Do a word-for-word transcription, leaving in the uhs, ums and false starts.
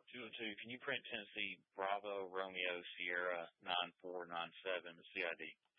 two oh two, can you print Tennessee Bravo Romeo Sierra nine four nine seven C I D?